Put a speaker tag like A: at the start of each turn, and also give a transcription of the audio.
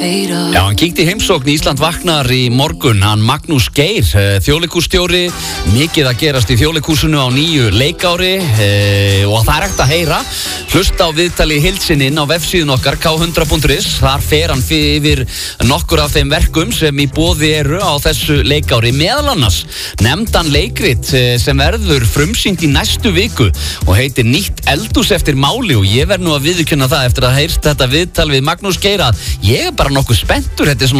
A: Já, hann kíkti í heimsókn í Ísland vaknar í morgun, hann Magnús Geir, þjóðleikhússtjóri, mikið að gerast í þjóðleikhúsinu á nýju leikári og það er hægt að heyra. Hlusta á viðtali í heild sinni inn á vefsíðun okkar k100.is, þar fer hann yfir nokkur af þeim verkum sem í boði eru á þessu leikári, meðal annars nefndan leikrit sem verður frumsýnt í næstu viku og heitir Nýtt eldhús eftir máli og ég verð nú að viðurkenna það eftir að heyrst þetta viðtal við Magnús Geir að ég er bara nokkuð spenntur, þetta er svona